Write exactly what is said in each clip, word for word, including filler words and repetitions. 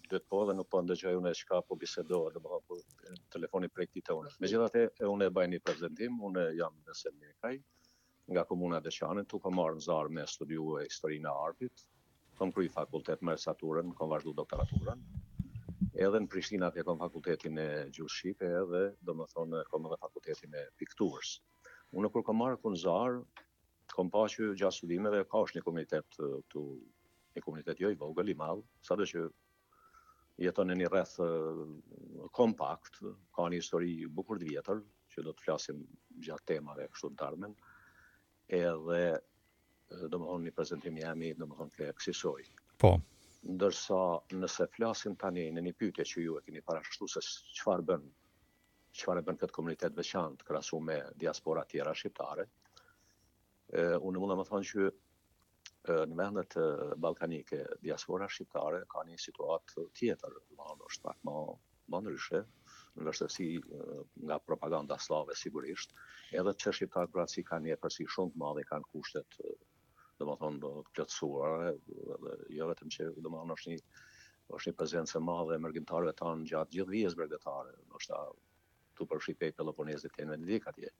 dytë po dhe nuk po ndëgjoj unë çka po bisedohet, domethënë po telefoni prej këtij tone. Megjithatë, unë e bëj një prezantim, unë jam në Selmekaj, nga komuna Deçanit, tu kam marrë në Zarë me studiu historinë e artit, kam kryer fakultet me saturën, kam vazhdu doktoraturën. Edhe në Prishtinë atje kam fakultetin e gjuhës shqipe edhe domethënë kam edhe fakultetin e pikturës. Unë kur kam marrë këtu në Zarë, kam pa që gjatë studimeve ka është një komunitet këtu, një komunitet jo i vogël, i madh, sado që jeton në një rreth kompakt, ka një histori bukur të vjetër, që do të flasim gjatë temave kështu të ardhmen. Edhe domethënë një prezantim jemi domethënë ke kësaj. Po. Ndërsa nëse flasim tani në një pyetje që ju e keni parashkruar se çfarë bën, çfarë bën këtë komunitet veçantë krahasu me diaspora tjera shqiptare, unë mund të them që në vendet ballkanike diaspora shqiptare ka një situatë tjetër, domethënë është pak më më ndryshe, në vështirësi nga propaganda slave sigurisht, edhe pse shqiptarët praci kanë një përsi shumë të madhe, kanë kushtet domethënë të plotësuara, dhe jo vetëm që domethënë është një është një prezencë e madhe e mërgjimtarëve tanë gjatë gjithë vijës bregdetare, ndoshta tu përfshipej Peloponezit e në dik atje.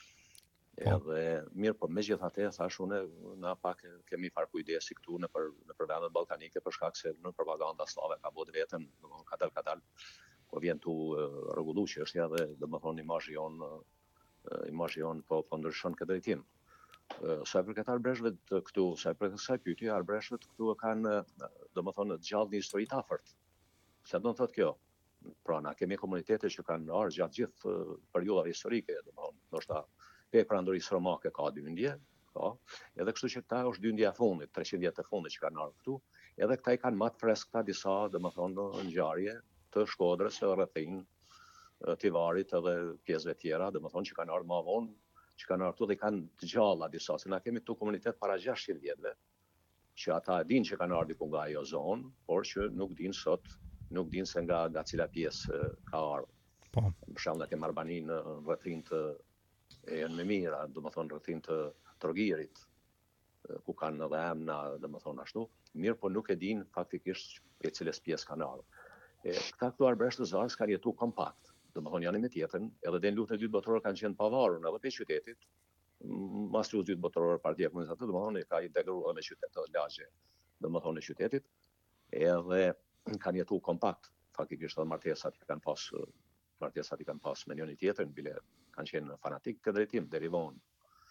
Edhe mirë, po megjithatë thash unë na pak kemi far kujdesi këtu në për në për vendet ballkanike për shkak se në propaganda slave ka bërë vetëm domethënë katal katal po vjen tu rregullu që është edhe domethënë imazhi jon imazhi jon po po ndryshon këtë drejtim. Sa për këtë arbreshtet këtu, sa për kësaj pyetje, arbreshtet këtu kanë domethënë gjallë një histori të afërt. Sa do të thotë kjo? Pra na kemi komunitete që kanë ardhur gjatë gjithë periudhave historike, domethënë, ndoshta pe prandorisë romake ka dyndje, ka, edhe kështu që këta është dyndja e fundit, treqind vjet e fundit që kanë ardhur këtu, edhe këta i kanë më të freskëta disa, domethënë, ngjarje të Shkodrës, të rrethin, Tivarit edhe pjesëve tjera, domethënë që kanë ardhur më vonë, që kanë ardhur dhe kanë të gjalla disa, se na kemi këtu komunitet para gjashtëqind vjetëve, që ata dinë që kanë ardhur diku nga ajo zonë, por që nuk dinë sot, nuk dinë se nga nga cila pjesë ka ardhur. Po. Për shembull, ne kemi Arbaninë në rrethin të e janë më mira, domethënë rrethin të Trogirit, ku kanë edhe emna, domethënë ashtu, mirë po nuk e dinë faktikisht e cilës pjesë kanë ardhur. E këta këtu arbreshtë të Zarës kanë jetu kompakt. Domethënë janë me tjetën, edhe dhe në luftën e dytë botërore kanë qenë pavarur edhe pe qytetit. Mas luftës dytë botërore Partia Komuniste, domethënë ka integruar me qytet edhe lagje, domethënë në qytetit, edhe kanë jetu kompakt. Faktikisht edhe martesat i kanë pas martesat i kanë pas me njëri tjetrin, bile kanë qenë fanatik këtë drejtim deri vonë.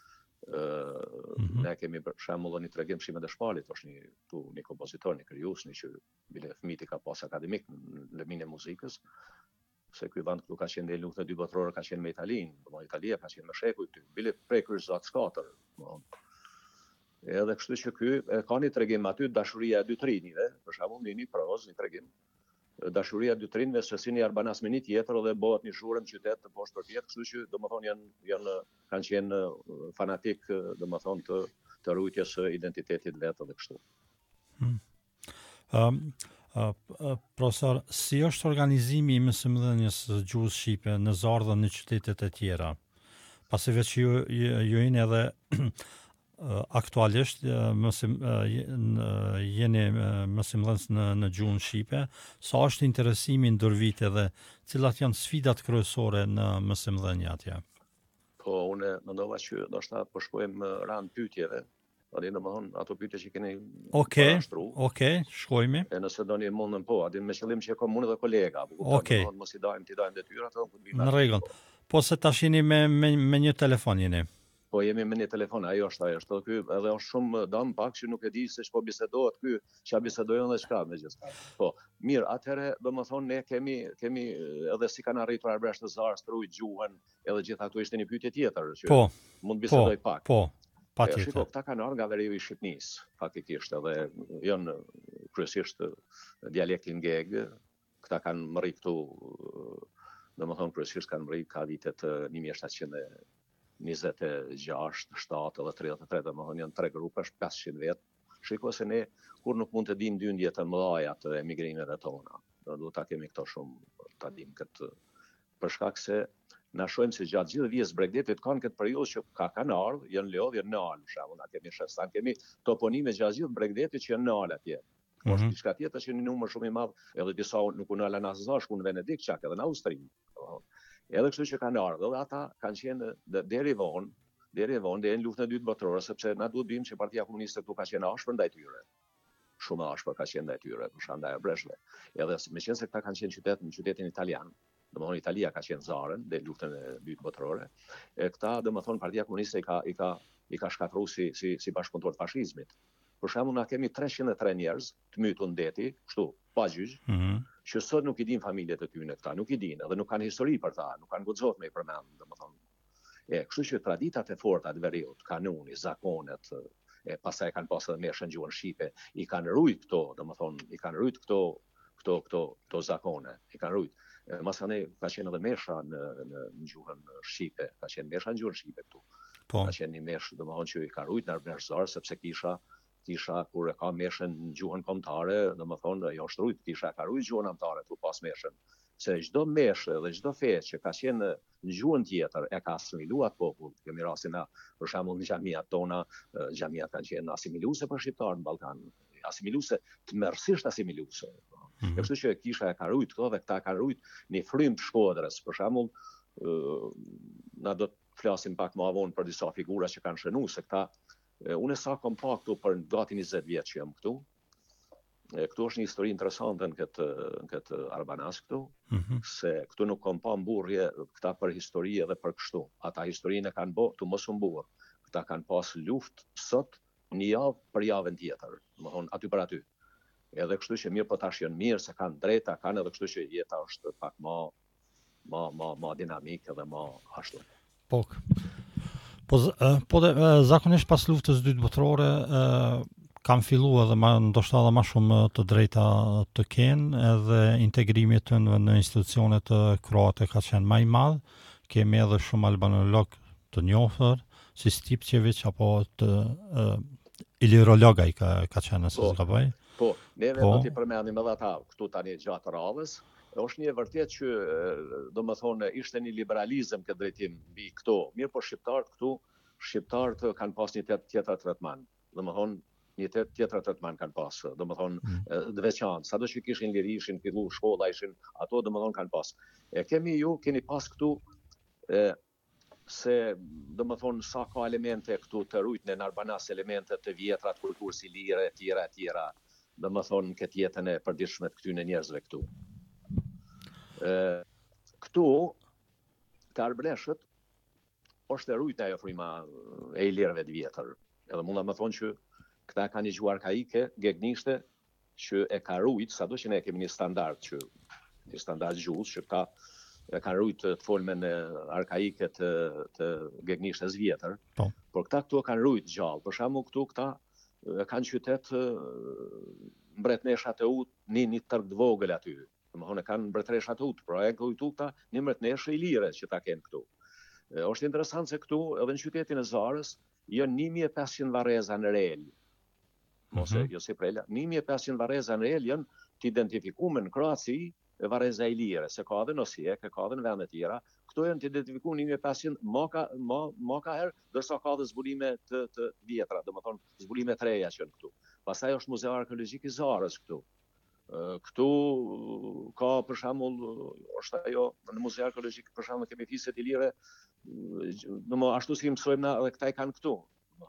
Ne kemi për shembull një tregim Shime Dëshpalit, është një tu një kompozitor, një krijues, një që bile fëmijët i ka pas akademik në lëmin e muzikës. Se ky vend këtu ka qenë në luftën e dytë botërore ka qenë me Italinë, po Italia ka qenë me shekuj këtu, bile prej kryqëzat katër, domethënë. Edhe kështu që ky ka një tregim aty dashuria e dy trinjve, për shembull në një prozë, një tregim. Dashuria e dy trinjve se si një arbanas me një tjetër dhe bëhet një shurë në qytet të poshtë për tjetër, kështu që domethënë janë janë kanë qenë fanatik domethënë të të rujtjes së identitetit vetë dhe kështu. Ëm um, Uh, uh, profesor, si është organizimi i mësimdhënies së gjuhës shqipe në Zarë dhe në qytetet e tjera? Pasi veç ju, ju, ju jeni edhe uh, aktualisht uh, mësim, uh, jeni uh, mësimdhënës në, në gjuhën shqipe, sa është interesimi ndër vite dhe cilat janë sfidat kryesore në mësimdhënie atje? Po, unë mendova që do shta po shkojmë rand pyetjeve. Adi në mëhon, ato pyetje që keni okay, parashtru. Okej, okay, shkojmi. E nëse do një mundën po, adi me qëllim që e kom unë dhe kolega. Okej. Okay. Mos i dajmë, ti dajmë detyrat. Në rregull. Po se tash jeni me, me, me një telefon jeni. Po jemi me një telefon, ajo është ajo është. Ky edhe është shumë dam pak që nuk e di se ç'po bisedohet ky, ç'a bisedojnë dhe çka megjithëse. Po, mirë, atëherë domethënë ne kemi kemi edhe si kanë arritur arbresht të Zarës të ruajë gjuhën, edhe gjithë ato ishte një pyetje tjetër që po, mund bisedoj po, pak. Po. Patjetër. Shiko, këta kanë ardhur nga veriu i Shqipnisë, faktikisht, edhe janë kryesisht dialektin geg. Këta kanë mërri këtu, domethënë kryesisht kanë mërri ka vitet një mijë e shtatëqind e njëzet e gjashtë, shtatë edhe tridhjetë e tre, domethënë janë tre grupe, pesëqind vjet. Shiko se ne kur nuk mund të dimë dyndje të mëdha të emigrimeve tona. Do duhet ta kemi këto shumë ta dimë këtë për shkak se na shohim se gjatë gjithë vijës Bregdetit kanë këtë periudhë që ka kanë ardhur, janë lodhje në Al, për shembull, na kemi shestan, kemi toponime gjatë gjithë Bregdetit që janë në Al atje. Po është diçka tjetër që një numër shumë i madh, edhe disa nuk unë ala nasë shku në Venedik, çak edhe në Austri. Edhe kështu që kanë ardhur, dhe ata kanë qenë deri vonë, deri vonë deri në luftën e dytë botërore, sepse na duhet dim që Partia Komuniste këtu ka qenë ashpër ndaj tyre. Shumë ashpër ka qenë ndaj tyre, për shkak ndaj breshve. Edhe meqense këta kanë qenë qytet në qytetin italian, domethënë Italia ka qenë zaren deri në luftën e dytë botërore. E këta domethënë Partia Komuniste i ka i ka i ka shkatruar si si si bashkëpunëtor të fashizmit. Për shembull, na kemi treqind e tre njerëz të mytur ndeti, kështu, pa gjyq, mm -hmm. që sot nuk i din familjet e tyre këta, nuk i din, edhe nuk kanë histori për ta, nuk kanë guxohet me i përmend, domethënë. E, kështu që traditat e forta të veriut, kanuni, zakonet, e pastaj kanë pasur edhe meshën gjuhën shqipe, i kanë rujt këto, domethënë, i kanë rujt këto këto këto këto zakone, i kanë rujt. Masane ka qenë edhe mesha në në, në gjuhën shqipe, ka qenë mesha në gjuhën shqipe këtu. Po. Ka qenë një meshë, domethënë që i ka rujt në arbërzar sepse kisha kisha kur e ka meshën në gjuhën kombëtare, domethënë ajo është rujt, kisha ka rujt gjuhën kombëtare tu pas meshën. Se çdo meshë dhe çdo fe që ka qenë në gjuhën tjetër e ka asimiluar popull. Kemi rastin na për shembull në xhamiat tona, xhamiat kanë qenë asimiluese për shqiptarët në Ballkan, asimiluese, tmerrsisht asimiluese. Mm -hmm. E kështu që kisha e ka rujt këto dhe këta kanë rujt një frym të Shkodrës, për shembull, na do të flasim pak më vonë për disa figura që kanë shënuar se këta. Unë sa kom pa këtu për gati njëzet vjet që jam këtu. Këtu është një histori interesante në këtë në këtë Arbanas këtu, mm -hmm. se këtu nuk kom pa mburrje këta për histori edhe për kështu. Ata historinë e kanë bë tu mos u mburr. Këta kanë pas luftë sot një javë për javën tjetër, domethënë aty për aty. Edhe kështu që mirë po tash janë mirë se kanë drejta, kanë edhe kështu që jeta është pak më më më më dinamike dhe më ashtu. Po. Po po dhe, zakonisht pas luftës dytë botërore kanë filluar edhe ma, ndoshta edhe më shumë të drejta të kenë, edhe integrimi të në, në institucionet kroate ka qenë më i madh. Kemi edhe shumë albanolog të njohur, si Stipçević apo të uh, ilirologa i ka ka qenë nëse s'ka bëj. Po, neve po. Do t'i përmendim edhe ata këtu tani gjatë radhës. Është një vërtet që, do më thonë, ishte një liberalizëm këtë drejtim mbi këto. Mirë po shqiptarët këtu, shqiptarët kanë pas një tjetër tretman. Do më thonë, një tjetër tretman kanë pas, do më thonë, mm. dhe veçantë. Sado që kishin liri, ishin fillu shkolla, ishin ato, do më thonë, kanë pas. E kemi ju, keni pas këtu, e, se, do më thonë, sa ka elemente këtu të rujtën në Arbanas, elemente të vjetrat, kulturës i lire, tjera, tjera, do më thonë, këtë jetën e përditshme të këtyne njerëzve këtu. Uh, këtu të Arbreshët është e rujtë ajo frima e ilirëve të vjetër. Edhe mund të më thonë që këta ka një gjuhë arkaike, gegnishte, që e ka rujtë, sado që ne kemi një standard që një standard gjuhës, që këta e ka rujtë të folmen e arkaike të, të gegnishtes vjetër, po. Por këta këtu e kanë rujtë gjallë. Për shembull këtu këta e kanë qytet mbretnesha të ut, një një tërg të vogël aty. Më thonë kanë mbretëresha të ut, pra e këtu këta një mbretneshë i lire që ta kenë këtu. E, është interesant se këtu, edhe në qytetin e Zarës, janë një mijë e pesëqind varreza në rel. Mos e, mm -hmm. jo si prela, një mijë e pesëqind varreza në rel janë të identifikuar në Kroaci varreza i lire, se ka edhe në Osijek, ka edhe në vende të tjera. Këto janë të identifikuar një mijë e pesëqind më ka më më ka herë, ndërsa ka edhe zbulime të të vjetra, domethënë zbulime të reja që janë këtu. Pastaj është Muzeu Arkeologjik i Zarës këtu. Këtu ka për shembull është ajo në Muzeu Arkeologjik për shembull kemi fiset i lire, domo ashtu si mësojmë na edhe këta i kanë këtu.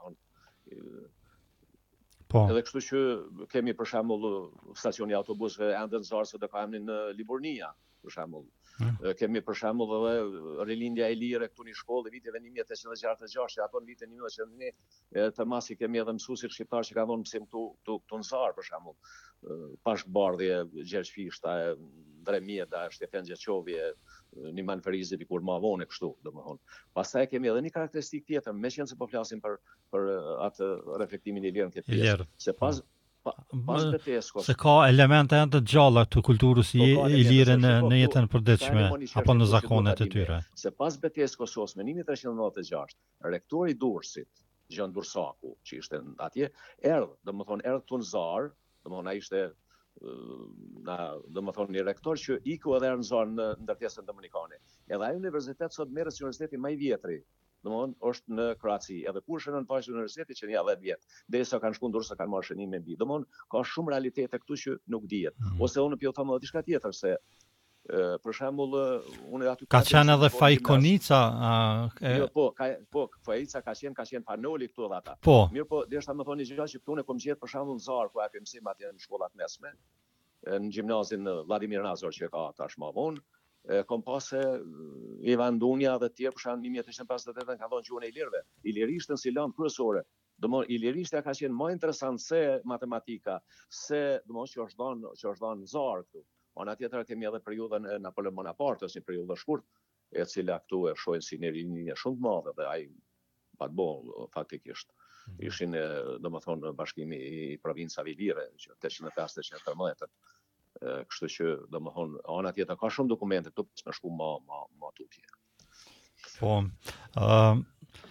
Po. Edhe kështu që kemi për shembull stacioni autobusëve ende në Zarë do ka emrin në Liburnia për shembull. Hmm. Kemi për shembull edhe rilindja e lire këtu në shkollë viteve një mijë e tetëqind e gjashtëdhjetë e gjashtë, ato në vitin një mijë e nëntëqind e një të masi kemi edhe mësuesit shqiptar që kanë dhënë mësim këtu këtu këtu në Zarë për shembull. Pashkbardhje, Gjergj Fishta, Dremjeda, Shtefen Gjeçovi, Niman Ferizi dikur më vonë kështu, domethënë. Pastaj kemi edhe një karakteristikë tjetër, meqense po flasim për për atë reflektimin e lirë në këtë pjesë. Se pas pa, pas Beteskos se ka elemente të gjalla të kulturës i lirë në në jetën e përditshme apo në zakonet e tyre. Se pas Beteskos ose në një mijë e treqind e nëntëdhjetë e gjashtë, rektori i Durrësit, Gjan Dursaku, që ishte atje, erdh, domethënë erdh tu në Zarë, domethënë ai ishte na domethënë një rektor që iku edhe në Zarë në ndërtesën dominikane. Edhe ai universitet sot merret si universiteti më i vjetri domthon është në Kroaci, edhe kur shënon pas universitetit që një dhjetë vjet, derisa kanë shkuar ndërsa kanë marrë shënime mbi. Domthon ka shumë realitete këtu që nuk dihet. Mm. Ose unë pjo them edhe diçka tjetër se e, për shembull unë aty Ka qenë edhe Fajkonica, a, e, Jo, po, ka po Fajkonica ka qenë ka qenë Panoli këtu edhe ata. po, Mirë, po derisa më thoni gjë që këtu ne kom gjetë për shembull në Zar ku aty mësim atje në shkollat mesme, në gjimnazin Vladimir Nazor që ka tash më vonë. Kom pasë Ivan Dunja dhe tjerë për shembull një mijë e tetëqind e pesëdhjetë e tetën kanë dhënë gjuhën e ilirëve. Ilirishtën si lëndë kryesore. Domthon ilirishtja ka qenë më interesant se matematika, se domthon që është dhënë që është dhënë Zar këtu. Ana tjetër kemi edhe periudhën e Napoleon Bonapartes, një periudhë shkurt, e cila këtu e shohin si një rinjë shumë të madhe dhe ai pa të bo faktikisht. Ishin domethënë bashkimi i provincave ilire që tetëqind e pesë tetëqind e tridhjetë. Kështu që domethënë ana tjetër ka shumë dokumente këtu për të shku më më më tutje. po. ë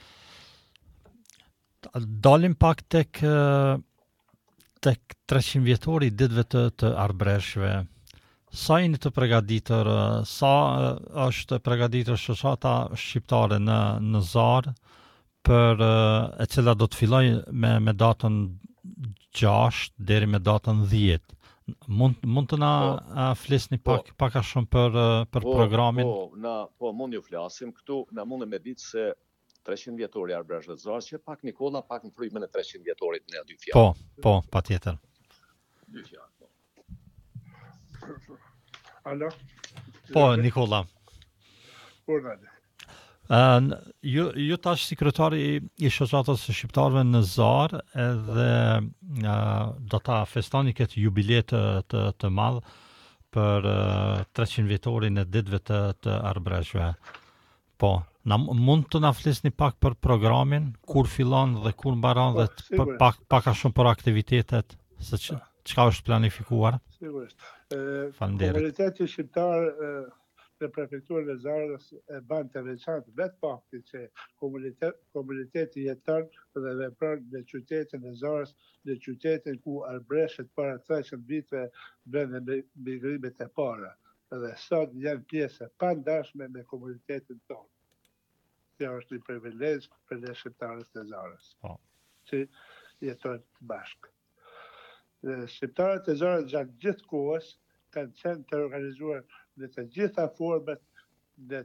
Dalim pak tek ë, tek treqind vjetori i ditëve të, të arbreshve. Sa jeni të përgatitur, ë, sa ë, është përgatitur shoqata shqiptare në në Zar për ë, e cila do të filloj me me datën gjashtë deri me datën dhjetë. Mund mund të na Po. a, flisni pak pak a shumë për ë, për Po, programin? Po, na po mund ju flasim këtu, na mundem me ditë se treqind vjetori i arbreshve të Zar, që pak Nikolla, pak në frymën e treqind vjetorit në dy fjalë. Po, po, patjetër. Dy fjalë. Po. Alo? Po, Nikolla. Po, nade. Uh, ju, ju tash si kryetari i, i shoqatës së shqiptarëve në Zar edhe uh, do ta festoni këtë jubilej të, të, të madh për uh, treqind vjetorin e ditëve të, të arbreshve. Po, na, mund të na flisni pak për programin, kur fillon dhe kur mbaron Po, dhe të, për, sigurisht. pak, pak a shumë për aktivitetet, se ç, çka është planifikuar? Sigurisht. E, Faleminderit. Komuniteti shqiptar e, në prefekturën e Zarës e ban të veçantë vetë fakti që komunitet, komuniteti jeton dhe vepron në qytetin e Zarës, në qytetin ku arbreshët para treqind viteve bën migrimet e para. Dhe sot janë pjesë e pandashme me komunitetin tonë. Kjo është një privilegj për ne shqiptarët e Zarës, Po. që jetojnë bashkë. Dhe shqiptarët e Zarës gjatë gjithë kohës kanë qenë të organizuar në të gjitha format në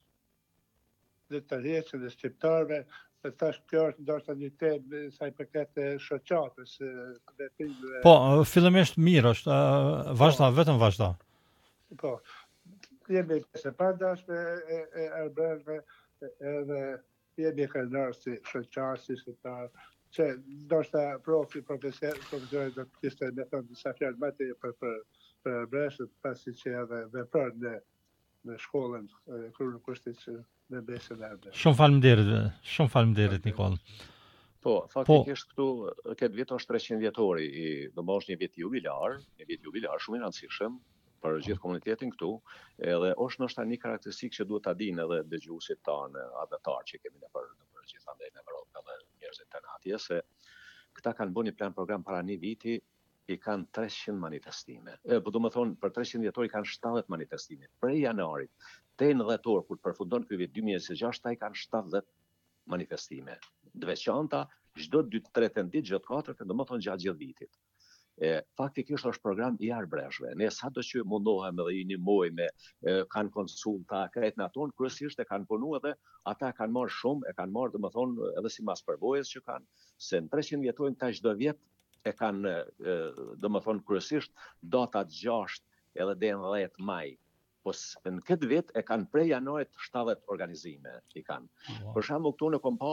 në tërheqjen e shqiptarëve. Dhe tash kjo është ndoshta një temë sa i përket e shoqatës, e, veprimeve. Po, uh, fillimisht mirë është, uh, vazhda, vetëm vazhda. Po, jemi pjesë e pandashme e, e arbreshve, edhe jemi krenar si shoqar, si shqiptar, që ndoshta profi, profesor, profesori do të kishte me thonë disa fjalë më të për për për arbreshët, pasi që edhe vepron në në shkollën e Kryeut Kushtit që në besën e arbreshët. Shumë faleminderit, shumë faleminderit Nikol. Po, faktikisht këtu këtë vit është treqind vjetori i, do të është një vit jubilar, një vit jubilar shumë i rëndësishëm për gjithë komunitetin këtu, edhe është ndoshta një karakteristikë që duhet ta dinë edhe dëgjuesit tanë, adhetar që kemi në për në gjithandaj në Evropë edhe njerëzit tanë atje, se këta kanë bënë një plan program para një viti, i kanë treqind manifestime. E, po do më thonë, për treqind vjetori kanë shtatëdhjetë manifestime. Prej janarit, te në dhjetor, kur përfundon ky vit dy mijë e njëzet e gjashtë, ai kanë shtatëdhjetë manifestime. Të veçanta, çdo dy tre ditë, çdo katër, do më thonë gjatë gjithë vitit. E, faktikisht është program i arbreshve. Ne sado që mundohem edhe i një muaj me e, kanë konsulta, krejt në aton, kryesisht e kanë punu edhe ata kanë marrë shumë, e kanë marrë, do më thonë, edhe si mas përvojës që kanë, se në treqind vjetorin ta çdo vjet e kanë, do më thonë, kryesisht datat gjashtë edhe deri në dhjetë maj. Po në këtë vit e kanë prej janarit shtatëdhjetë organizime i kanë. Wow. Për shembull këtu në kom pa,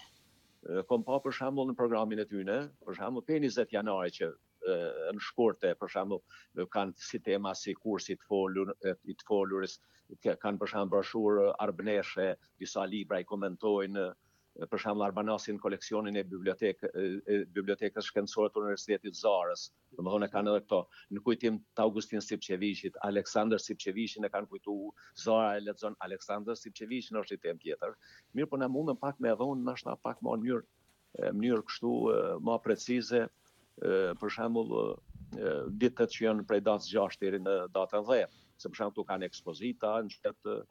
kom pa për shembull në programin e tyre, për shembull pe njëzet janari që në shkurte, për shembull kanë si tema si kursi të folur, i të foluris, kanë për shembull broshurë arbneshe, disa libra i komentojnë, për shembull Arbanasin koleksionin e bibliotek e bibliotekës shkencore të Universitetit Zarës. Domethënë kanë edhe këto në kujtim të Augustin Sipçeviçit, Aleksandër Sipçeviçin e kanë kujtuar, Zara e lexon Aleksandër Sipçeviçin është një temë tjetër. Mirë, po na mundem pak me dhon ndoshta pak më në mënyrë mënyrë kështu më precize, për shembull ditët që janë prej datës gjashtë deri në datën dhjetë, se për shembull këtu kanë ekspozita në qytet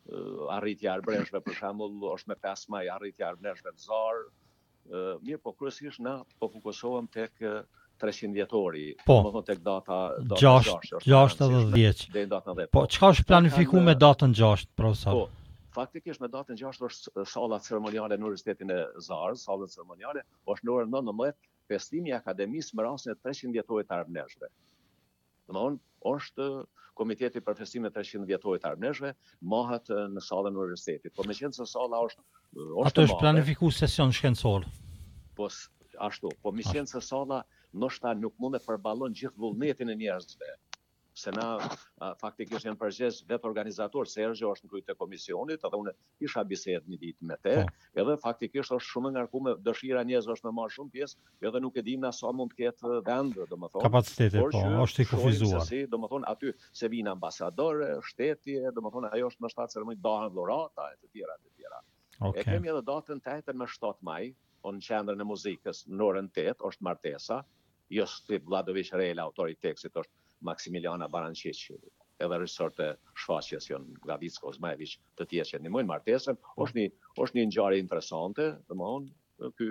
arritja e arbreshve për shembull është me pesë maj arritja e arbreshve të Zar. Mirë, po kryesisht na po fokusohem tek treqind vjetori, po, domethënë tek data data gjashtë, gjashtë edhe dhjetë. Deri në datën dhjetë. Po, çka është planifikuar me datën gjashtë, profesor? Po, faktikisht me datën gjashtë është salla ceremoniale në Universitetin e Zarës, salla ceremoniale është në orën nëntëmbëdhjetë, festimi i akademisë me rastin e treqind vjetorit të arbreshve. Domthonë, është komiteti për festimin e treqind vjetorit të arbreshve, mahet në sallën e universitetit. Po meqense salla është është ato është planifikuar sesion shkencor. Po ashtu, po meqense salla ndoshta nuk mund të përballon gjithë vullnetin e njerëzve. Se na faktikisht janë përgjegjës vetë organizator, Sergio është në krye të komisionit, edhe unë isha bisedë një ditë me te, edhe faktikisht është shumë ngarkuar dëshira e njerëzve është me marrë shumë pjesë, edhe nuk e dim na sa mund të ketë vend, domethënë. Kapacitete, po, është i kufizuar. Si, domethënë aty se vinë ambasadorë, shteti, domethënë ajo është në shtatë ceremoni dahen dhurata e të tjera e të tjera. Okay. E kemi edhe datën tetën me shtatë maj, në qendrën e muzikës, në orën tetë është martesa, jo si Vladović Rela, autori i tekstit është Maksimiliana Baranqić, edhe regjisor të shfaqjes janë Glavicko Zmajević, të tjerë që ndihmojnë martesën, është një është një ngjarje interesante, domthonë ky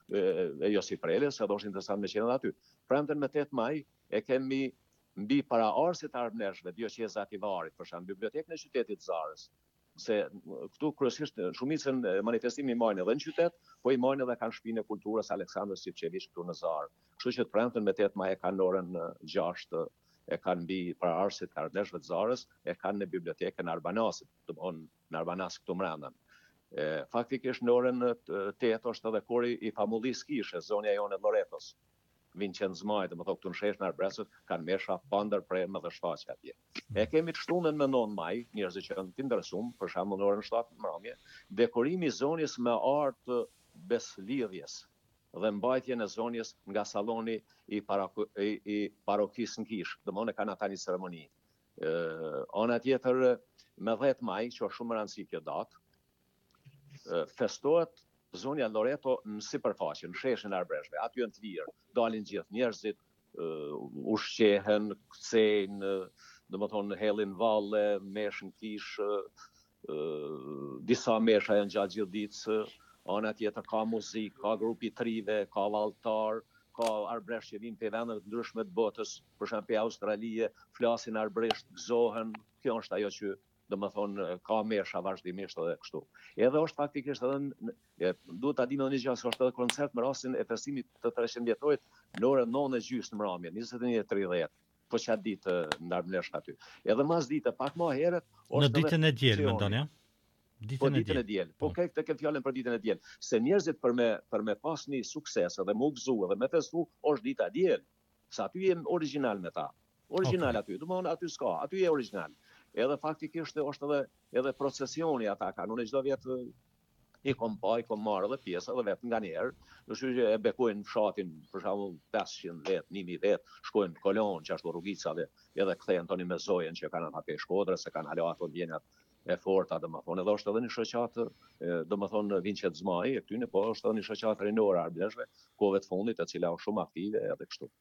e Josip Preles, edhe është interesant me qenë aty. Premten me tetë maj e kemi mbi paraardhësit e arbreshve, Dioqez Ativarit, për shembull, bibliotekën e qytetit Zarës. Se këtu kryesisht shumicën manifestimi marrin edhe në qytet, po i marrin edhe kanë shtëpinë e kulturës Aleksandr Sipçeviç këtu në Zarë. Kështu që të premten me tetë maj e kanë orën gjashtë, e kanë mbi paraardhësit e arbreshve të Zarës, e kanë në bibliotekën Arbanasit, domthonë në Arbanas këtu brenda. Faktikisht në orën tetë është edhe kori i famullisë Kishe, zonja jone Loretos. Vincenz Zmaj, dhe më thokë të nëshesh në arbresët, kanë mesha pandër prejme dhe shfaqe atje. E kemi të shtunën me nëntë maj, njerëzit që kanë të interesum, për shembull në orën shtatë mbrëmje, dekorimi i zonjës me artë beslidhjes dhe mbajtjen e zonjës nga salloni i, parako, i, i parokisë në Kish, dhe më në kanë ata një ceremoni. Ana tjetër, me dhjetë maj, që është shumë rëndësi kjo datë, festohet zonja Loreto në sipërfaqe, në sheshin e arbreshve, aty janë të lirë, dalin gjithë njerëzit, uh, ushqehen, kthejnë, domethënë hellin valle, meshën kish, uh, disa mesha janë gjatë gjithë ditës, ana tjetër ka muzikë, ka grupi trive, ka valltar, ka arbresh që vinë për vendet të ndryshme të botës, për shembull për Australie, flasin arbresht, gëzohen, kjo është ajo që do më thonë, ka mesha vazhdimisht edhe kështu. Edhe është faktikisht edhe, duhet ta dimë edhe një gjë, se është edhe koncert me rastin e festimit të treqind vjetorit në orën nëntë e gjys në mramje, njëzet e një e tridhjetë, po qatë ditë në Arblesh aty. Edhe mas ditë, pak më herët, në ditën e diel, mendon, ja? Po ditën e diel. Po ke të kem fjalën për ditën e diel. Se njerëzit për me për me pas një sukses edhe më gëzu edhe me festu, është dita e diel. Sa aty jem origjinal me ta. Origjinal aty, domthonë aty s'ka, aty je origjinal. Edhe faktikisht është edhe edhe procesioni ata kanë. Unë çdo vjet i kom pa, i kom marrë edhe pjesë edhe vetë nga njerë. Kështu që e bekojnë fshatin, për shembull pesëqind vet, një mijë vet, shkojnë në Kolon, që ashtu rrugicave, edhe kthehen tani me Zojen që kanë ata pe Shkodrës, se kanë alo ato vjenjat e forta, domethënë. Edhe është edhe një shoqatë, domethënë Vinçet Zmaj, e këtyne, po është edhe një shoqatë rinore arbleshve, kohëve të fundit, e cila është shumë aktive edhe kështu.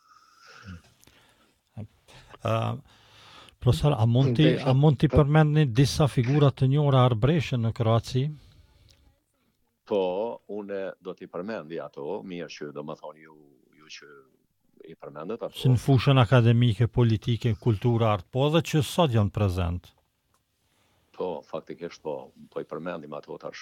Uh... Profesor, a mund ti a mund ti përmendni disa figura të njohura arbreshe në Kroaci? Po, unë do t'i përmendi ato, mirë që do më thonë ju, ju që i përmendet ato. Si në fushën akademike, politike, kultura, art, po edhe që sot janë prezent. Po, faktikisht po, po i përmendim ato tash.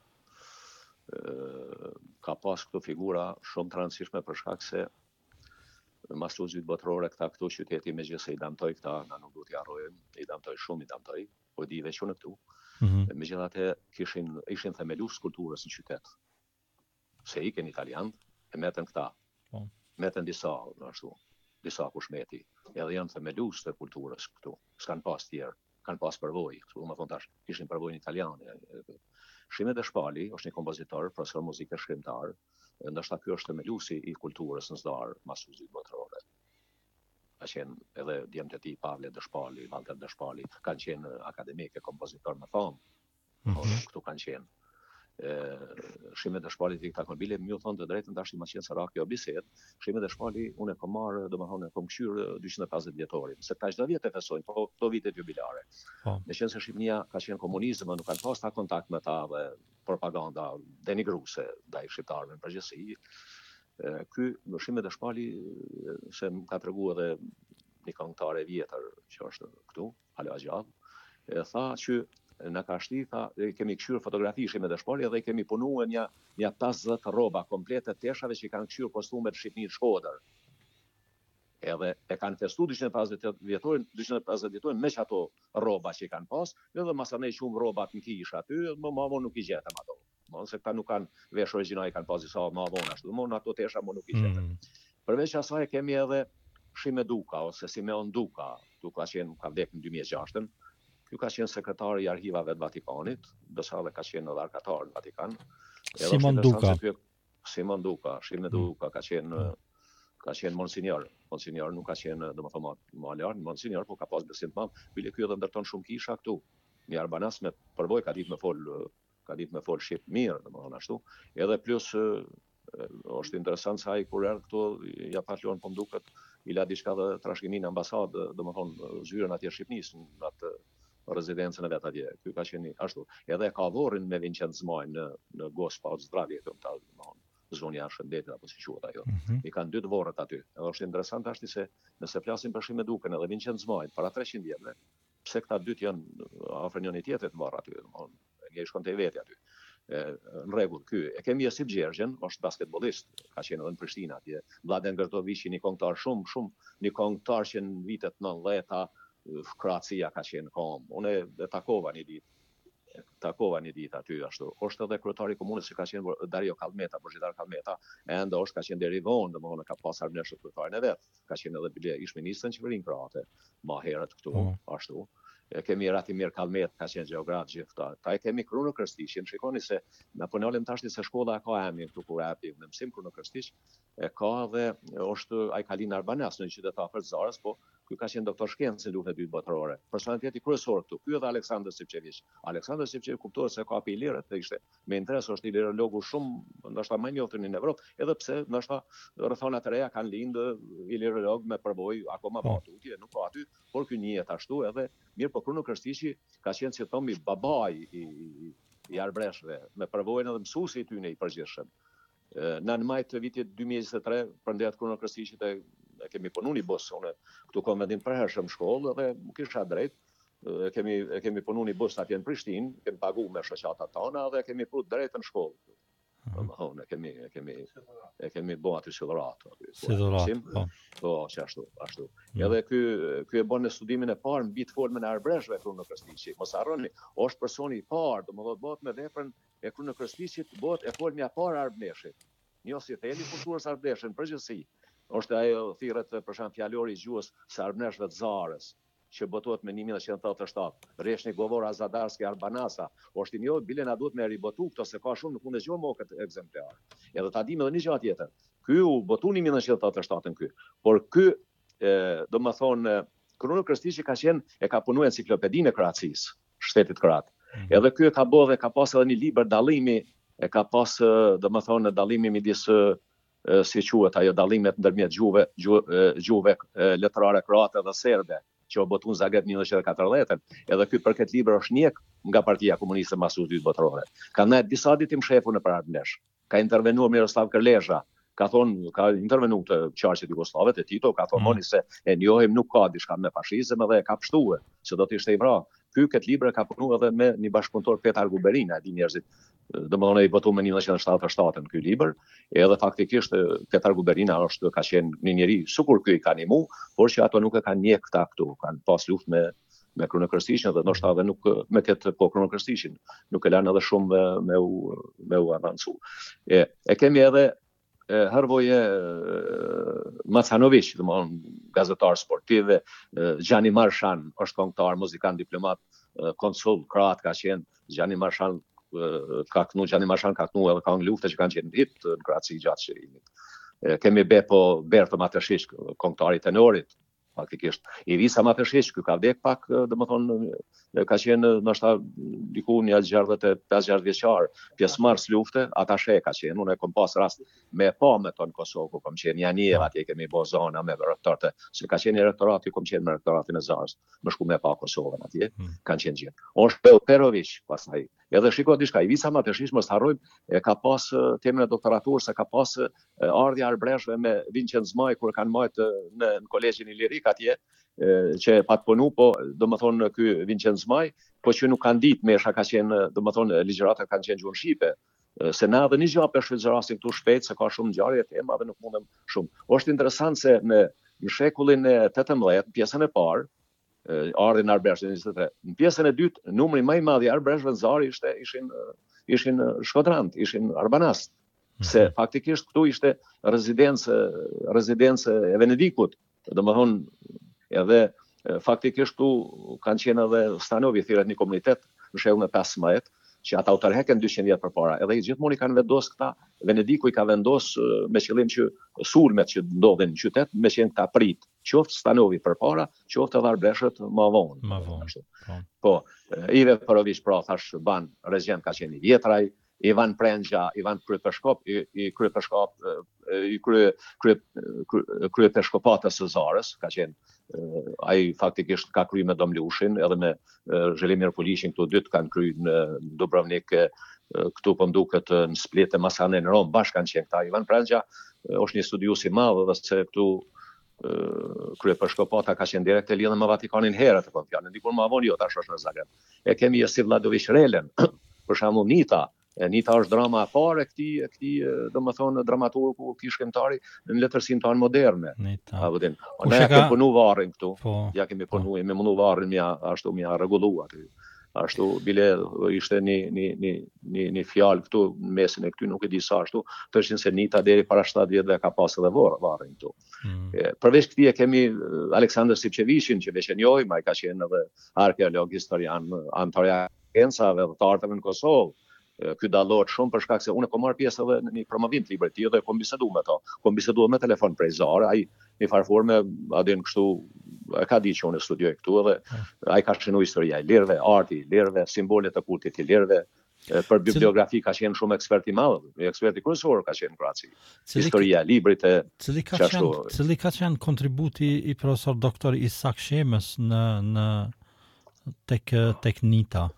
Ka pas këto figura shumë të rëndësishme për shkak se mas luxhit botërore këta këtu qyteti me gjithë se i damtoj këta, na nuk duhet i harrojmë, i damtoj shumë, i damtoj, po i di veç unë këtu. Mm-hmm. Me gjithatë kishin, ishin themelus kulturës në qytet. Se iken italianë, e metën këta, oh. metën disa, ashtu, disa kushmeti, edhe janë themelus të kulturës këtu, s'kan pas tjerë, kanë pas përvojë, këtu më thonë tash, kishin përvojën italiane. Shime Deshpali është një kompozitor, profesor muzike shkrimtar, ndoshta ky është themelusi i kulturës në Zdarë mas luxhit botërore. Ka qenë edhe djemtë e tij Pavle Deshpali, Valter Deshpali, kanë qenë akademike, kompozitor me famë. Mm-hmm. Këtu kanë qenë. Shime Dashpali i këta mobile, më thonë të drejtën tash i ma qenë sa ra kjo bisedë. Shime Dashpali unë e kam marrë, domethënë kom kshyrë dyqind e pesëdhjetë vjetorin, se këta çdo vit e festojnë, po këto vitet jubilare. Me qenë se Shqipënia ka qenë komunizëm, nuk kanë pas ta kontakt me ta dhe propaganda denigruese ndaj shqiptarëve në përgjithësi. Ky Shime Dashpali se më ka treguar edhe një këngëtare e vjetër që është këtu, Hala Gjallë, e tha që në ka shti, tha, kemi këshyrë fotografi Shime Dashpali dhe kemi punuar një një pesëdhjetë rroba komplete të teshave që i kanë këshyrë kostume të Shqipërisë Shkodër. Edhe e kanë festu dyqind e pesëdhjetë vjetorin, dyqind e pesëdhjetë vjetorin me që ato rroba që i kanë pas, edhe masanej shumë rrobat në kish aty, më ma vonë nuk i gjetëm ato. Mon se këta nuk kanë vesh origjinal, i kanë pas disa ma vonë ashtu, mon ato tesha më nuk i gjetëm. Përveç asaj kemi edhe Shime Duka ose Simeon Duka, tu ka qenë ka vdekë në dy mijë e gjashtën. Ky ka qenë sekretari i arhivave të Vatikanit, dërsa dhe ka qenë edhe arkatar në Vatikan. Simon Duka. Simon Duka, Shime Duka ka qenë ka qenë monsinjor. Monsinjor nuk ka qenë, domethënë më lart, monsinjor, po ka pas besim të madh. Bile ky edhe ndërton shumë kisha këtu. Në Arbanas me përvojë ka ditë me fol ka ditë me fol shqip mirë, domethënë ashtu. Edhe plus është interesant se ai kur erdhi këtu ja patlon po mduket i la diçka dhe trashëgimin në ambasadë, domethënë zyrën atje Shqipërisë në atë rezidencën e vet atje. Ky ka qenë ashtu. Edhe ka vorrin me Vincent Zmaj në në Gospa Zdravje këtu, domethënë zonja e Shëndetit apo si quhet ajo. I kanë dy vorret aty. Edhe është interesant ashtu se nëse flasim për Shime Dukën edhe Vincent Zmaj para treqind vjetëve, pse këta dy janë afër njëri tjetrit të varr aty, domethënë ai shkon te veti aty. Në rregull, ky e kemi Josip Gjergjen, është basketbollist, ka qenë edhe në Prishtinë atje. Mladen Gërtoviç, një këngëtar shumë, shumë, një këngëtar që në vitet nëntëdhjetë Kroacia ka qenë kom. Unë e takova një ditë. Takova një ditë aty ashtu. Është edhe kryetari i komunës që ka qenë Dario Kallmeta, Boxhitar Kallmeta, ende është ka qenë deri vonë, domethënë ka pas armësh kryetarin e vet. Ka qenë edhe bile ish ministër në qeverinë kroate. Më herët këtu, ashtu. E kemi Ratimir Kallmet, ka qenë gjeograf gjithta. Ta e kemi Kruno Krstiqin, shikoni se na po nalim tashti se shkolla ka emrin këtu kur hapi në mësim Kruno Krstiq, e ka dhe është ai ka linë Arbanas në qytet afër Zarës, po ky ka qenë doktor shkencë në luftën e dytë botërore. Personaliteti kryesor këtu, ky edhe Aleksandër Sipçeviç. Aleksandër Sipçeviç kuptohet se ka pi lirë, të ishte me interes, është ilirologu shumë, ndoshta më i njohur në Evropë, edhe pse ndoshta rrethonat e reja kanë lindë ilirolog me përvojë akoma pa tutje, nuk ka aty, por ky njihet ashtu edhe mirë, po Kruno Krstiqi ka qenë si thomi babai i i arbreshve, me përvojën edhe mësuesi i tyre i përgjithshëm. Në maj të vitit dy mijë e njëzet e tre prandaj Kruno Krstiqit e e kemi punu një bus, unë këtu kam vendim përhershëm shkollë dhe më kisha drejt, e kemi e kemi punu një bus atje në Prishtinë, kemi pagu me shoqatat tona dhe kemi pru drejtën shkollë. Domethënë e kemi e kemi e kemi bën aty sillorat. Sillorat, po. Po, që ashtu, ashtu. Edhe ky ky e bën në studimin e parë mbi të formën e arbreshve Kruno Krstiqi. Mos harroni, është personi i parë, domethënë bëhet me veprën e Kruno Krstiqit, bëhet e forma e parë arbreshit. Njohsi theli kulturës arbreshe në përgjithësi. Është ajo thirret për shemb fjalori i gjuhës së arbreshve të Zarës, që botohet me një mijë nëntëqind e tetëdhjetë e shtatë. Rreshni Govora Zadarski Arbanasa, është i njohur, bile na duhet me ribotu këto se ka shumë nuk mund të dëgjojmë më këtë ekzemplar. Edhe ta dimë edhe një gjë tjetër. Ky u botu një mijë nëntëqind e tetëdhjetë e shtatë ky. Por ky, domethënë, Kruno Krstiqi ka qenë e ka punuar enciklopedinë e Kroacisë, shtetit kroat. Edhe ky e ka bërë dhe ka pas edhe një libër dallimi, e ka pas domethënë dallimi midis si quhet ajo dallimet ndërmjet gjuhëve gjuhëve letrare kroate dhe serbe, që u botu në Zagreb një mijë nëntëqind e katërdhjetë. Edhe ky për këtë libër është njek nga Partia Komuniste mbas së dytë botërore. Ka ndaj disa ditë më shefu në Parablesh. Ka intervenuar Miroslav Kërlezha, ka thonë ka intervenuar të qarqet jugoslave të Tito, ka thonë moni se e njohim nuk ka diçka me fashizëm edhe e ka pështuar se do të ishte i vrarë. Ky këtë libër ka punuar edhe me një bashkëpunëtor Petar Guberina, e di njerëzit. Domethënë i botu me një mijë nëntëqind e shtatëdhjetë e shtatë ky libër, edhe faktikisht Petar Guberina është ka qenë një njeri sukur ky i ka nimu, por që ato nuk e kanë njeh këta këtu, kanë pas luftë me me Kruno Krstiqin dhe ndoshta edhe nuk me këtë po Kruno Krstiqin, nuk e lanë edhe shumë me me u me u avancu. E, e kemi edhe Hervoje Macanović, domethënë gazetar sportiv, Gjani Marshan është këngëtar, muzikant, diplomat, konsul kroat ka qenë. Gjani Marshan ka kënu, Gjani Marshan ka kënu edhe ka në lufte që kanë qenë hit në Kroaci gjatë çerimit. Kemi Bepo Berto Matešić, këngëtari tenorit, faktikisht. I visa ma Peshiq, ky ka vdek pak, domethënë ka qenë ndoshta diku një gjardhet e pesë gjasht vjeçar, pjesëmarrës lufte, atashe ka qenë. Unë e kam pas rast me pa me ton Kosovë, ku kam qenë janë një atje kemi bo zona me rektorate, se ka qenë rektorati, kom qenë me rektoratin e Zarës, më shku me pa Kosovën atje, kanë qenë gjithë. Është Perović pastaj. Edhe shiko diçka, i visa ma Peshiq, mos harrojmë, e ka pas temën e doktoraturës, ka pas ardhja arbreshve me Vincenz Zmaj, kur kanë majtë në, në kolegjin Ilirik atje, që pat punu, po do më thonë ky Vincenz Zmaj, po që nuk kanë ditë mesha ka qenë, do më thonë ligjëratat kanë qenë gjuhën shqipe, se na edhe një gjë për shfrytëzorasin këtu shpejt, se ka shumë ngjarje tema dhe nuk mundem shumë. Është interesant se në, në shekullin e tetëmbëdhjetë, pjesën e parë, ardhin arbreshtët njëzet e tre. Në pjesën e dytë, numri më i madh i arbreshtëve në Zari ishte ishin ishin shkodrant, ishin arbanast. Se faktikisht këtu ishte rezidencë rezidencë e Venedikut. Domethënë edhe faktikisht këtu kanë qenë edhe stanovi thirret një komunitet në shekullin e pesëmbëdhjetë, që ata u tërheken dyqind vjet përpara. Edhe i gjithmonë i kanë vendos këta, Venediku i ka vendos me qëllim që sulmet që ndodhin në qytet me qenë këta prit, qoftë stanovi përpara, qoftë edhe arbreshët më vonë. Më vonë. Po, Ive Perović pra thash ban rezident ka qenë i vjetraj, Ivan Prengja, Ivan Kryepeshkop, i, i Kryepeshkop, i krye krye krye peshkopatës së Zarës, ka qenë ai faktikisht ka kryer me Domlushin, edhe me Zhelimir Pulishin, këtu dytë kanë kryer në Dubrovnik, këtu po duket në Split e Masane në Rom, bashkë kanë qenë këta. Ivan Prengja është një studius i madh, edhe se këtu kryepeshkopata ka qenë direkt e lidhur me Vatikanin herët, po fjalën dikur më vonë jo, tash është në Zagreb. E kemi Josip Vladović Relen, për shembull Nita. Nita është drama e parë e këtij e këtij domethënë dramaturgu ky shkrimtari në letërsinë tonë moderne. A vëdin. Ne ja kemi punu varrin këtu. Po, ja kemi punu, me mundu varrin mja ashtu mja rregullu aty. Ashtu bile ishte një një një një një fjalë këtu në mesin e këty, nuk e di sa ashtu, thoshin se Nita deri para shtatë vjetëve ka pas edhe varrin këtu. Mm. Përveç këtij e kemi Aleksandr Sipçeviçin, që veç e njohim, ai ka qenë edhe arkeolog, historian, antar i agencave dhe të arteve në Kosovë. Ky dallohet shumë për shkak se unë kam marrë pjesë edhe në një promovim të librit të tij dhe kam biseduar me to. Kam biseduar me telefon prej Zare, ai në farforme adin kështu e ka ditë që unë studioj këtu edhe ai ka shënuar historia e lirëve, arti i lirëve, simbolet e kultit të lirëve. Për bibliografi ka qenë shumë ekspert i madh, eksperti kryesor ka qenë Kroaci. Historia e librit e cili ka qenë cili ka qenë kontributi i profesor doktor Isak Shemës në në tek tek Nita.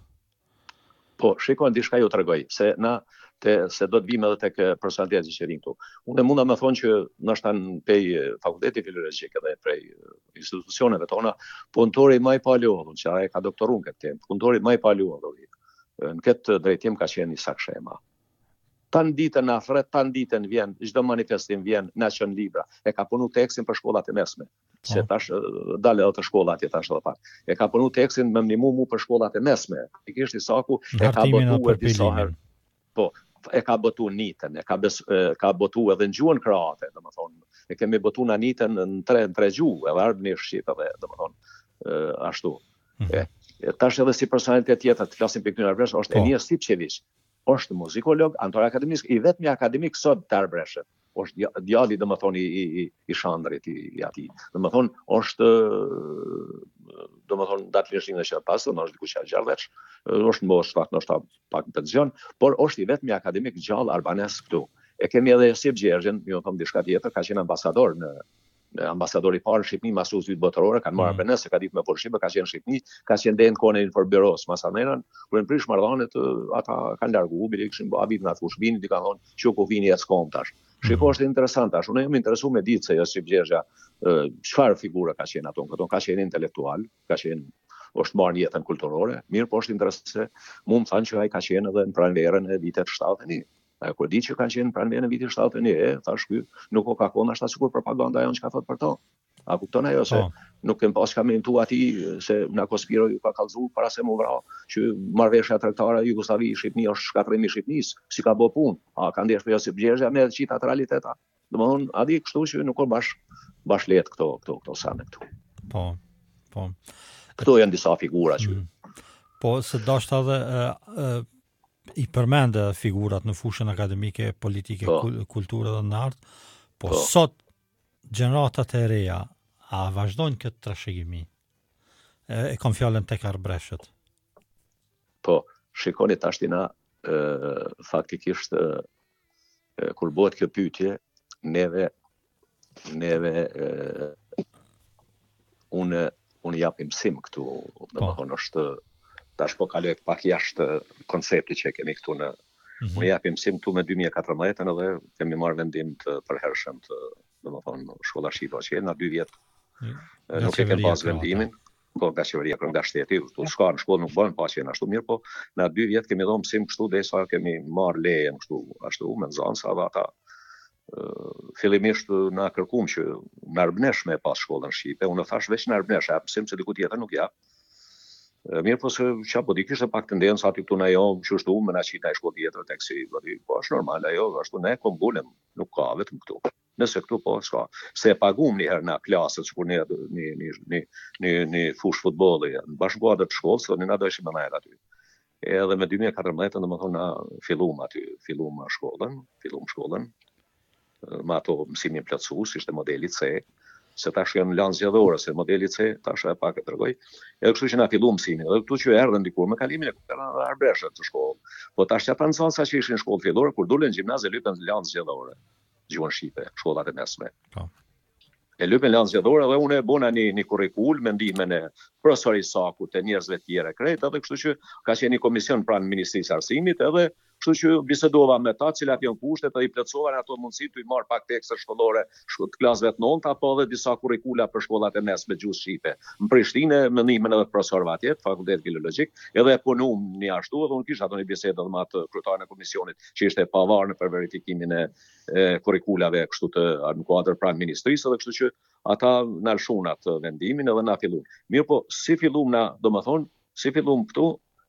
Po, shikoj diçka ju tregoj, se na te se do të vim edhe tek personaliteti që vin këtu. Unë munda me thonë që ndoshta pej fakulteti filologjik edhe prej institucioneve tona, punëtori më i palodhur, që ai ka doktoruar këtë temë, punëtori më i palodhur në këtë drejtim ka qenë Isak Shema. Tan ditën në afret, tan ditën vjen, çdo manifestim vjen, na çon libra. E ka punu tekstin për shkollat e mesme. Se tash dalë edhe të shkolla atje tash edhe pak. E ka punu tekstin me mnimu mu për shkollat e mesme. Pikërisht Isaku e ka botuar disa herë. Po, e ka botuar Nitën, e ka bes, e, ka botuar edhe në gjuhën kroate, domethënë. E kemi botuar na Nitën në tre në tre gjuhë, edhe arabisht shqip edhe domethënë ashtu. Mm-hmm. E, tash edhe si personalitet tjetër, të flasim pikë në arbresh, është Enir Sipçeviç. Është muzikolog, antar akademik, i vetmi akademik sot të arbreshët. Është djali domethënë i i i Shandrit i, i atij. Domethënë është domethënë datëlishtin e çfarë pasën, është diku çfarë gjallësh, është në moshë fakt ndoshta pak pension, por është i vetmi akademik gjallë arbanes këtu. E kemi edhe Josip Gjergjën, ju them diçka tjetër, ka qenë ambasador në ambasador i parë në Shqipëri mas ushtrit botërore, kanë marrë arbanes, se ka ditë me por Shqipë, ka qenë në Shqipëri, ka qenë deri në kohën e Inforberos, masaneran, kur në prish marrëdhëniet ata kanë larguar, bile kishin bë vit nga fush vini, di kanë thonë, "Çu ku vini as kom tash." Shiko është interesant tash. Unë jam interesuar me ditë se Josip Gjergja çfarë figura ka qenë ato, këto ka qenë intelektual, ka qenë është marrë jetën kulturore, mirë, po është interesant se mu më thanë që ai ka qenë edhe në pranverën e vitet shtatëdhjetë e një. A kur di që kanë qenë pranverën e vitit shtatëdhjetë e një, e thash ky nuk o ka qenë ashta sikur propaganda jonë që ka thot për to. A kupton ajo se oh. Nuk kem pas ka mentu ati se na Kospiro ju ka kallzu para se më vra që marrveshja tregtare Jugosllavi Shqipëni është shkatërrimi i Shqipënisë, si ka bë punë. A ka ndesh për Josip Gjergja me çita atë realiteta. Domthon, a di kështu që nuk ka bash bash let këto këto këto sane këtu. Po. Po. Këto janë disa figura që mm. Po se dashta edhe uh, uh, i përmendë figurat në fushën akademike, politike, po. Kulture dhe në art, po, po. Sot gjeneratat e reja, A vazhdojnë këtë trashëgimi? E, e kam fjalën tek Arbreshët. Po, shikoni tashtina, faktikisht kur bëhet kjo pyetje, neve neve unë unë jap mësim këtu, domethënë është tash po kaloj pak jashtë konceptit që kemi këtu në mm-hmm. Unë jap mësim këtu me dy mijë e katërmbëdhjetë dhe kemi marrë vendim të përhershëm të domethënë shkolla shqipe që na dy vjet mm-hmm. Nuk e kemi pas vendimin. Po nga qeveria, nga shteti, tu shka në shkollë nuk bën pa që jena ashtu mirë, po na dy vjet kemi dhënë mësim kështu derisa kemi marrë lejen kështu ashtu me nxënësa dhe ata uh, fillimisht na kërkuam që na arbnesh me pas shkollën shqipe, unë thash veç na arbnesh, jap mësim se diku tjetër nuk jap. Uh, mirë po se çapo di kishte pak tendencë aty këtu na jo kështu më na qita shkollë tjetër tek si, po është normal ajo, ashtu ne kombulem, nuk ka vetëm këtu. Nëse këtu po s'ka, se e pagum një herë na klasët, që kur një, një, një, një, një, një fush futbolli, në bashkuadër të shkollës, dhe një na dojshim në najrë aty. Edhe me dy mijë e katërmbëdhjetë, dhe më thonë, na fillum aty, fillum shkollën, fillum shkollën, me ato mësimin plotësues, ishte modeli C, se tash janë lanë zgjedhore, se modeli C, tash e pak e tregoj, edhe kështu që na fillum mësimin, edhe këtu që erdhën dikur me kalimin e kuptën Arbreshët të shkollë, po tash ata nxënësa që ishin në shkollë fillore, kur dulen gjimnaz e lypen lanë zgjedhore. Gjuhën shqipe, shkollat e mesme. Po. E lypen lanë zgjedhore dhe unë e bona një, një kurrikul me ndihmen e profesorit Sakut e njerëzve tjerë krejt, edhe kështu që ka qenë një komision pranë Ministrisë Arsimit, edhe kështu që bisedova me ta, cilat janë kushtet dhe i plotësova ato mundësi të i marr pak tekste shkollore të klasëve të nënta, apo edhe disa kurrikula për shkollat e mesme gjuhë shqipe. Në Prishtinë me ndihmen edhe profesorëve atje, Fakulteti Filologjik, edhe e punum një ashtu, edhe unë kisha ato një bisedë edhe me atë kryetarin e komisionit, që ishte pavarur për verifikimin e, e kurrikulave kështu të në kuadër pranë ministrisë, edhe kështu që ata na lëshun atë vendimin edhe na fillun. Mirë po, si fillum na, domethënë, si fillum këtu,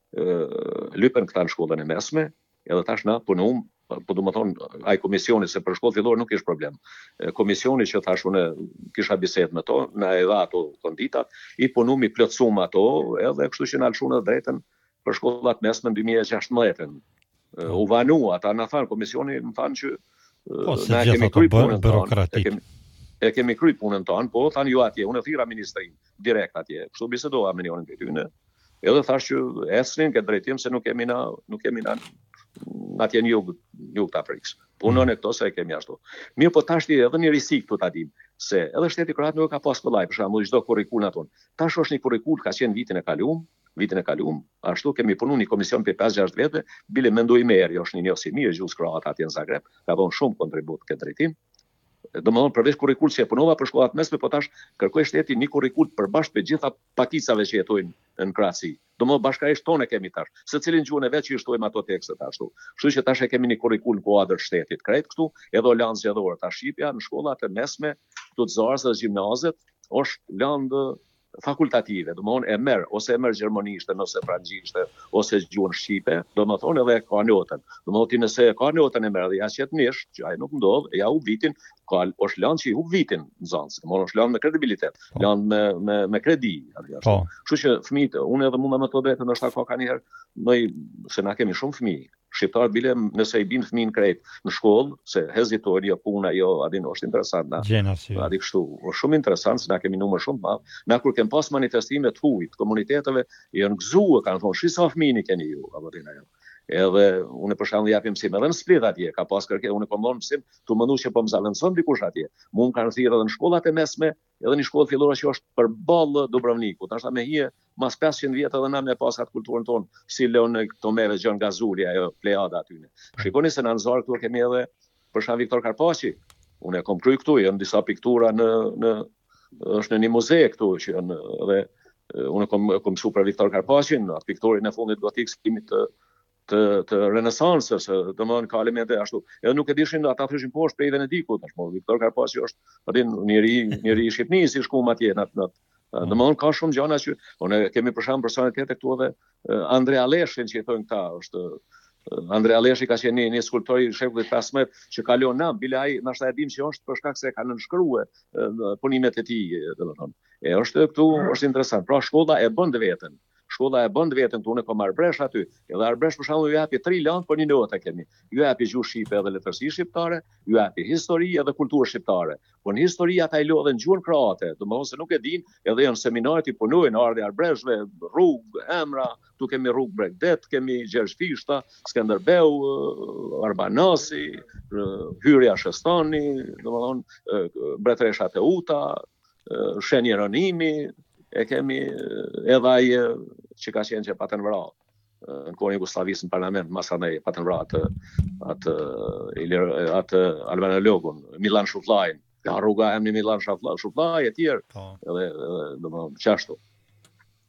lypen këta në shkollën e mesme, edhe tash na punum, po do më thonë, ai komisioni, se për shkollë fillore nuk ishte problem. Komisioni që thash unë kisha bisedë me to, na e dha ato konditat, i punum, i plotësum ato, edhe kështu që na lëshun edhe drejtën për shkollat mesme në dy mijë e gjashtëmbëdhjetë. U vanu, ata na thanë, komisioni më thanë që po, na kemi kry punën tonë. E kemi kry punën tonë, po thanë ju atje, unë thira ministrin direkt atje. Kështu bisedova me njërin prej tyre. Edhe thash që esnin këtë drejtim se nuk kemi na, nuk kemi na atje në jug, jug të Afrikës. Punon e këto se e kemi ashtu. Mirë po tash edhe një risi këtu ta dim, se edhe shteti kroat nuk ka pas kollaj, për shembull çdo kurrikul aton. Tash është një kurrikul ka qenë vitin e kaluar, vitin e kaluar, ashtu kemi punuar një komision për pesë gjashtë vete, bile mendoj më herë, është një njohësi mirë gjuhës kroate atje në Zagreb, ka dhënë shumë kontribut këtë drejtim. Domethënë përveç kurrikul që e punova për shkollat mesme, po tash kërkoi shteti një kurrikul përbashkë me gjitha pakicave që jetojnë në Krasi. Domethënë bashkërisht tonë kemi tash, secilin gjuhën e vet që i shtojmë ato tekstet ashtu. Kështu që tash e kemi një kurrikul në kuadër shtetit krejt këtu, edhe lanë zgjedhore tash shqipja në shkollat e mesme, këtu të Zarës dhe gjimnazet, është lanë fakultative, domethënë e merr ose e merr gjermanishte, ose frangjishte, ose gjuhën shqipe, domethënë edhe ka notën. Domethënë ti nëse ka notën e merr dhe ja qet mish, që ai nuk ndodh, ja u vitin, ka është lanë që i u vitin nxënës, domethënë është lanë me kredibilitet, lanë me me me kredi, atë ashtu. Kështu që fëmijët, unë edhe mund me të drejtë ndoshta ka kanë herë, më se na kemi shumë fëmijë. Shqiptarët bile nëse i bin fëmijën krejt në shkollë, se hezitojnë jo puna, jo, a din është interesant na. A di kështu, është shumë interesant se na kemi numër shumë të madh. Na kur kem pas manifestime të huaj të komuniteteve, janë gëzuar, kanë thonë, "Shi sa fëmijë keni ju", apo din ajo. Edhe unë për shembull japim mësim edhe në Split atje, ka pas kërkesë, unë po mbon mësim, tu mendu që po më zalënson dikush atje. Mund kanë thirrë edhe në shkollat e mesme, edhe në shkollë fillore që është përballë Dubrovnikut. Tash me hije mas pesëqind vjet edhe na me pas atë kulturën tonë, si Leon Tomeve, Gjon Gazuli, ajo plejada aty. Shikoni se në Anzar këtu kemi edhe për shembull Viktor Karpaçi. Unë e kam kry këtu, janë disa piktura në në është në një muze këtu që janë edhe unë kam kam mësuar për Viktor Karpaçin, atë pikturin e fundit gotik skimit të të të renesansës, domethënë ka elemente ashtu. Edhe nuk e dishin ata thoshin poshtë prej Venedikut, tashmë Viktor Karpaçi është atë njëri njëri i Shqipërisë, si shkuam atje në atë. Domethënë ka shumë gjëra që unë kemi për shembull persone të tjerë këtu edhe Andrea Leshin që i thonë këta, është Andrea Leshi ka qenë një skulptor i shekullit pesëmbëdhjetë që kalon na, bile ai ndoshta e dim që është për shkak se e kanë nënshkruar punimet e tij, domethënë. E është këtu është interesant. Pra shkolla e bën vetën. shkolla e bën vetën tonë ka marrë bresh aty. Edhe Arbresh për shembull ju japi tri lanë për një notë kemi. Ju japi gjuhë shqipe edhe letërsi shqiptare, ju japi histori edhe kulturë shqiptare. Po në histori ata i lodhen gjuhën kroate, domethënë se nuk e din, edhe janë seminarët i punojnë ardhi Arbreshve, rrugë, emra, tu kemi rrugë Bregdet, kemi Gjergj Fishta, Skënderbeu, Arbanasi, hyrja Shestani, domethënë Mbretëresha Teuta, Shenjë Rënimi, e kemi edhe ai që ka qenë që patën vrarë në kohën e Jugoslavisë në parlament, mas andaj patën vrarë atë atë atë albanologun, Milan Shufllajin, ka rruga emri Milan Shufllaj e tjerë, edhe domethënë çashtu.